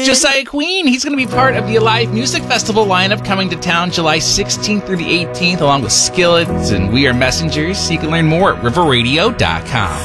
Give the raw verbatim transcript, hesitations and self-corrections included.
It's Josiah Queen. He's going to be part of the Alive Music Festival lineup coming to town July sixteenth through the eighteenth, along with Skillets and We Are Messengers. You can learn more at river radio dot com.